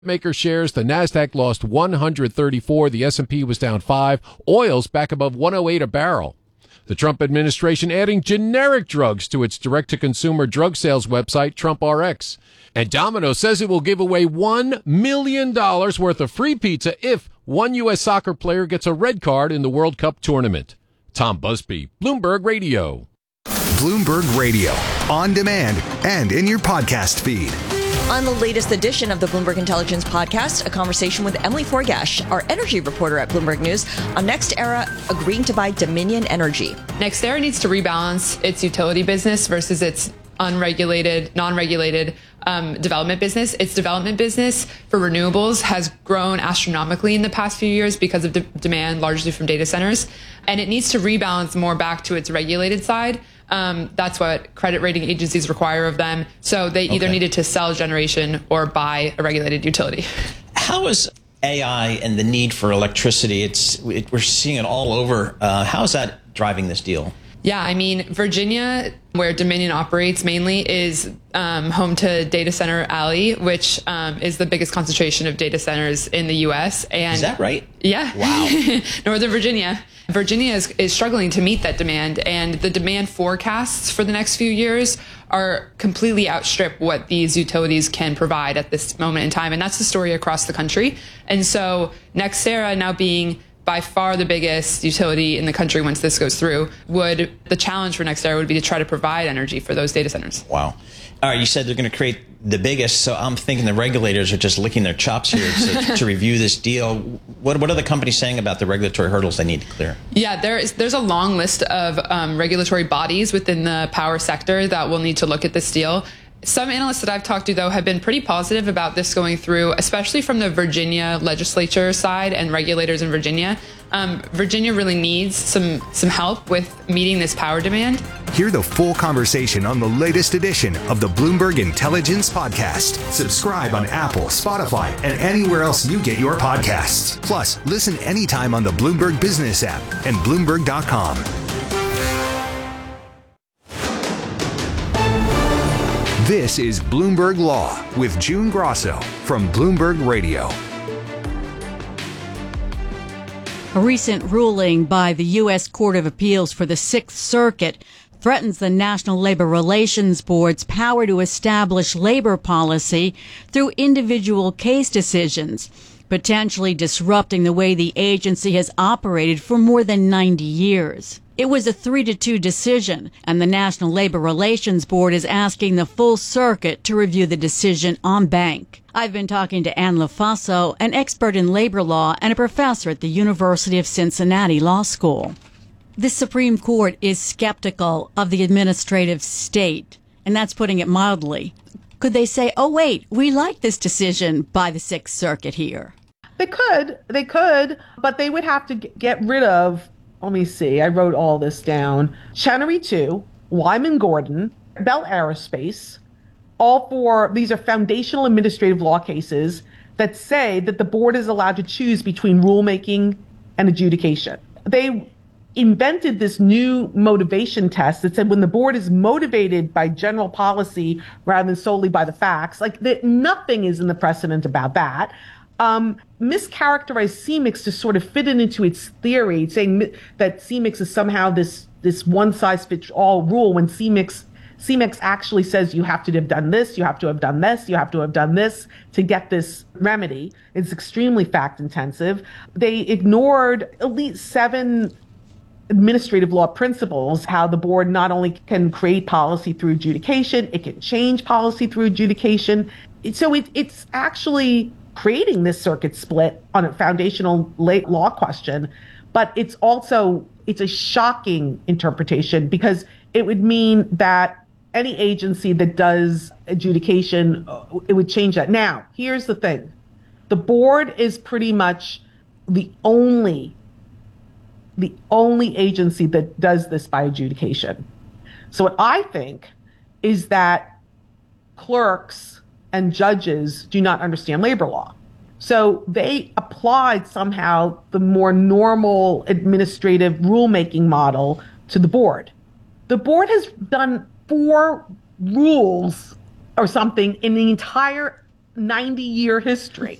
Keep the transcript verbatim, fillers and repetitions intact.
Maker shares, the NASDAQ lost one hundred thirty-four, the S and P was down five, oil's back above one oh eight a barrel. The Trump administration adding generic drugs to its direct-to-consumer drug sales website, TrumpRx. And Domino's says it will give away one million dollars worth of free pizza if one U S soccer player gets a red card in the World Cup tournament. Tom Busby, Bloomberg Radio. Bloomberg Radio, on demand and in your podcast feed. On the latest edition of the Bloomberg Intelligence Podcast, a conversation with Emily Forgash, our energy reporter at Bloomberg News, on NextEra agreeing to buy Dominion Energy. NextEra needs to rebalance its utility business versus its unregulated, non-regulated um, development business. Its development business for renewables has grown astronomically in the past few years because of de- demand largely from data centers. And it needs to rebalance more back to its regulated side. Um, that's what credit rating agencies require of them. So they either okay. needed to sell generation or buy a regulated utility. How is A I and the need for electricity, it's it, we're seeing it all over. Uh, how is that driving this deal? Yeah, I mean, Virginia, where Dominion operates mainly, is um, home to Data Center Alley, which um, is the biggest concentration of data centers in the U S. And is that right? Yeah. Wow. Northern Virginia. Virginia is, is struggling to meet that demand, and the demand forecasts for the next few years are completely outstrip what these utilities can provide at this moment in time. And that's the story across the country. And so NextEra now being by far the biggest utility in the country once this goes through, would the challenge for NextEra would be to try to provide energy for those data centers. Wow. All right, you said they're going to create the biggest, so I'm thinking the regulators are just licking their chops here to, to review this deal. What, what are the companies saying about the regulatory hurdles they need to clear? Yeah, there is, there's a long list of um, regulatory bodies within the power sector that will need to look at this deal. Some analysts that I've talked to, though, have been pretty positive about this going through, especially from the Virginia legislature side and regulators in Virginia. Um, Virginia really needs some some help with meeting this power demand. Hear the full conversation on the latest edition of the Bloomberg Intelligence Podcast. Subscribe on Apple, Spotify, and anywhere else you get your podcasts. Plus, listen anytime on the Bloomberg Business app and Bloomberg dot com. This is Bloomberg Law with June Grosso from Bloomberg Radio. A recent ruling by the U S Court of Appeals for the Sixth Circuit threatens the National Labor Relations Board's power to establish labor policy through individual case decisions, potentially disrupting the way the agency has operated for more than ninety years. It was a three to two decision, and the National Labor Relations Board is asking the full circuit to review the decision en banc. I've been talking to Ann LaFaso, an expert in labor law and a professor at the University of Cincinnati Law School. The Supreme Court is skeptical of the administrative state, and that's putting it mildly. Could they say, oh, wait, we like this decision by the Sixth Circuit here? They could. They could, but they would have to get rid of, let me see, I wrote all this down. Chenery two, Wyman Gordon, Bell Aerospace, all four, these are foundational administrative law cases that say that the board is allowed to choose between rulemaking and adjudication. They invented this new motivation test that said when the board is motivated by general policy rather than solely by the facts, like that nothing is in the precedent about that. Um, mischaracterized C M E X to sort of fit it into its theory, saying that C M E X is somehow this this one-size-fits-all rule when C M E X C M E X actually says you have to have done this, you have to have done this, you have to have done this to get this remedy. It's extremely fact-intensive. They ignored at least seven administrative law principles, how the board not only can create policy through adjudication, it can change policy through adjudication. So it, it's actually creating this circuit split on a foundational law question, but it's also, it's a shocking interpretation because it would mean that any agency that does adjudication, it would change that. Now, here's the thing. The board is pretty much the only, the only agency that does this by adjudication. So what I think is that clerks and judges do not understand labor law. So they applied somehow the more normal administrative rulemaking model to the board. The board has done four rules or something in the entire ninety year history.